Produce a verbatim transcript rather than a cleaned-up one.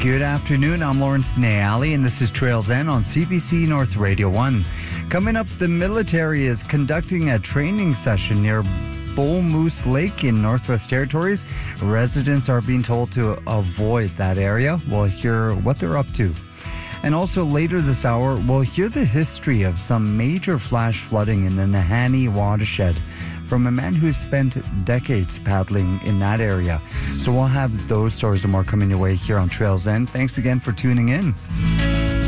Good afternoon, I'm Lawrence Nayali, and this is Trails End on C B C North Radio one. Coming up, the military is conducting a training session near Bull Moose Lake in Northwest Territories. Residents are being told to avoid that area. We'll hear what they're up to. And also later this hour, we'll hear the history of some major flash flooding in the Nahanni watershed from a man who spent decades paddling in that area. So we'll have those stories and more coming your way here on Trails End. Thanks again for tuning in.